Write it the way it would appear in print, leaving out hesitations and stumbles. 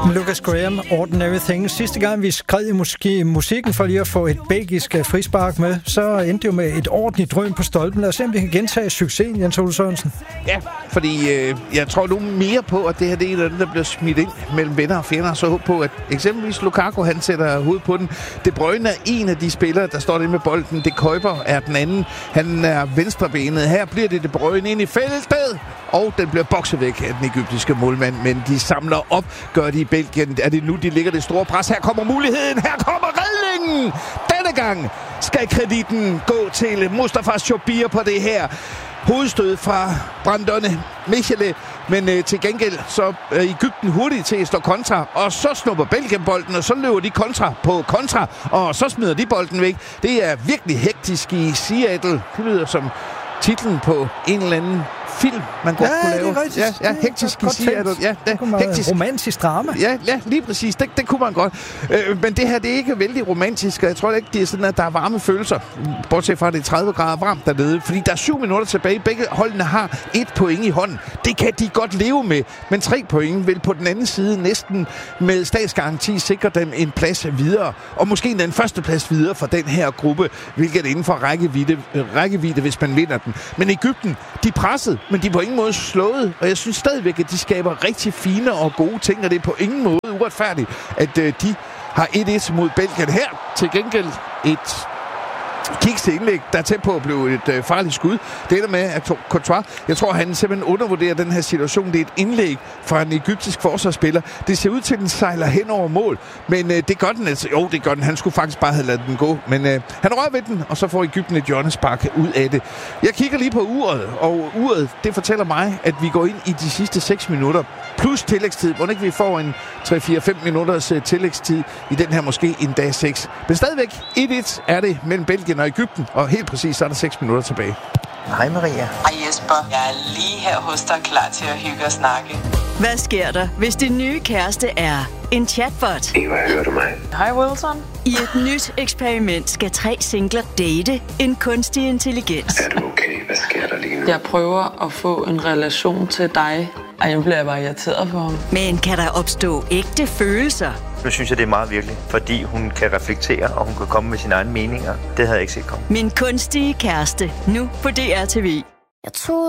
Lucas Graham, Ordinary Things. Sidste gang vi skred i musikken for lige at få et belgisk frispark med, så endte det jo med et ordentligt drøn på stolpen. Lad os se, om vi kan gentage succesen, Jens Ole Sørensen. Ja, fordi jeg tror nu mere på, at det her det er en af dem, der bliver smidt ind mellem venner og fjender. Så håb på, at eksempelvis Lukaku, han sætter hovedet på den. De Bruyne er en af de spillere, der står der med bolden. De Kuiper er den anden. Han er venstrebenet. Her bliver det De Bruyne ind i feltet. Og den bliver bokset væk af den egyptiske målmand. Men de samler op, gør de i Belgien. Er det nu, de ligger det store pres? Her kommer muligheden. Her kommer redningen. Denne gang skal kreditten gå til Mustafa Chobir på det her. Hovedstød fra Brandone Michele, men til gengæld så er Egypten hurtigt til at stå kontra, og så snupper Belgien bolden, og så løber de kontra på kontra, og så smider de bolden væk. Det er virkelig hektisk i Seattle. Det lyder som titlen på en eller anden film, man godt kunne lave. Det er rigtigt. Ja, hektisk i Seattle. Ja, hektisk. Romantisk drama. Ja, lige præcis. Det kunne man godt. Men det her, det er ikke vældig romantisk, og jeg tror ikke, det er sådan, at der er varme følelser. Bortset fra, at det er 30 grader varmt dernede. Fordi der er 7 minutter tilbage. Begge holdene har 1 point i hånden. Det kan de godt leve med. Men 3 point vil på den anden side næsten med statsgaranti sikre dem en plads videre. Og måske den første plads videre for den her gruppe, hvilket er inden for rækkevidde, hvis man vinder den. Men Egypten, de pressede, men de er på ingen måde slået, og jeg synes stadigvæk, at de skaber rigtig fine og gode ting, og det er på ingen måde uretfærdigt, at de har 1-1 mod Belgien. Her til gengæld et kiksindlæg, der er tæt på at blive et farligt skud. Det ender med, at Courtois, jeg tror, han simpelthen undervurderer den her situation. Det er et indlæg fra en egyptisk forsvarsspiller. Det ser ud til, at den sejler hen over mål, men det gør den altså. Jo, det gør den. Han skulle faktisk bare have ladet den gå, men han rører ved den, og så får Egypten et hjørnespark ud af det. Jeg kigger lige på uret, og uret, det fortæller mig, at vi går ind i de sidste 6 minutter, plus tillægstid. Hvor ikke vi får en 3-4-5 minutters tillægstid i den her, måske en dag 6. Men stadigvæk 1-1 er det mellem Belgien og Egypten, og helt præcis så er der 6 minutter tilbage. Hej Maria. Hej Jesper. Jeg er lige her hos dig, klar til at hygge og snakke. Hvad sker der, hvis din nye kæreste er en chatbot? Eva, hører du mig? Hej Wilson. I et nyt eksperiment skal 3 singler date en kunstig intelligens. Er du okay? Hvad sker der lige nu? Jeg prøver at få en relation til dig. Ej, jeg bliver bare irriteret på ham. Men kan der opstå ægte følelser? Nu synes jeg, det er meget virkelig, fordi hun kan reflektere, og hun kan komme med sine egne meninger. Det havde jeg ikke set komme. Min kunstige kæreste, nu på DR TV. Jeg tror